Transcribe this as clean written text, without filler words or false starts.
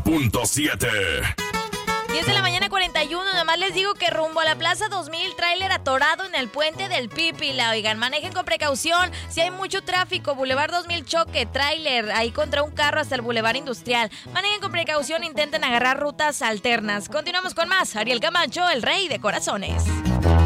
99.7. 10 de la mañana 41, nada más les digo que rumbo a la Plaza 2000, tráiler atorado en el puente del Pípila. Oigan, manejen con precaución, si hay mucho tráfico, Boulevard 2000 choque, tráiler ahí contra un carro hasta el Boulevard Industrial. Manejen con precaución, intenten agarrar rutas alternas. Continuamos con más, Ariel Camacho, el rey de corazones.